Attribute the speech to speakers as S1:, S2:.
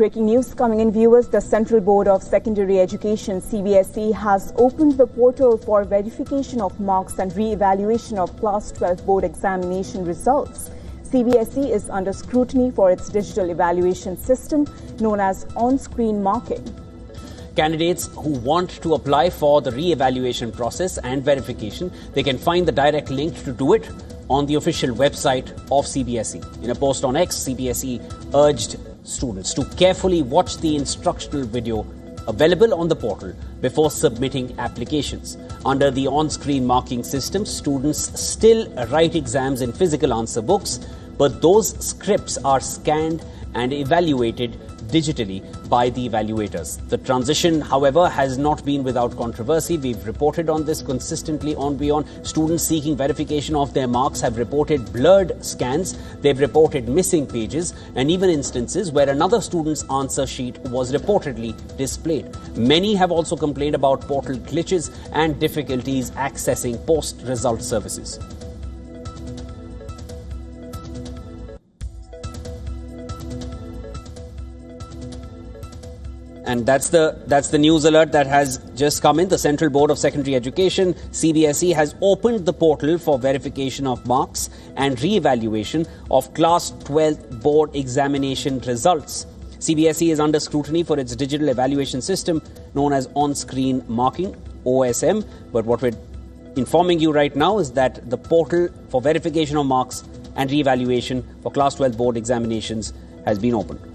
S1: Breaking news coming in, viewers. The Central Board of Secondary Education, CBSE, has opened the portal for verification of marks and re-evaluation of Class 12 board examination results. CBSE is under scrutiny for its digital evaluation system known as on-screen marking.
S2: Candidates who want to apply for the re-evaluation process and verification, they can find the direct link to do it on the official website of CBSE. In a post on X, CBSE urged students to carefully watch the instructional video available on the portal before submitting applications. Under the on-screen marking system, students still write exams in physical answer books, but those scripts are scanned and evaluated digitally by the evaluators. The transition, however, has not been without controversy. We've reported on this consistently on Beyond. Students seeking verification of their marks have reported blurred scans, they've reported missing pages, and even instances where another student's answer sheet was reportedly displayed. Many have also complained about portal glitches and difficulties accessing post-result services. And that's the news alert that has just come in. The Central Board of Secondary Education, CBSE, has opened the portal for verification of marks and re-evaluation of Class 12 board examination results. CBSE is under scrutiny for its digital evaluation system known as on-screen marking, OSM. But what we're informing you right now is that the portal for verification of marks and re-evaluation for Class 12 board examinations has been opened.